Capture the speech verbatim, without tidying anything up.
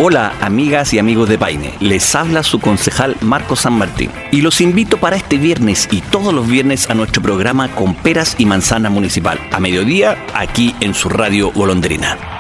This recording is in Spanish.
Hola amigas y amigos de Paine, les habla su concejal Marco San Martín y los invito para este viernes y todos los viernes a nuestro programa Con Peras y Manzana Municipal, a mediodía aquí en su radio Golondrina.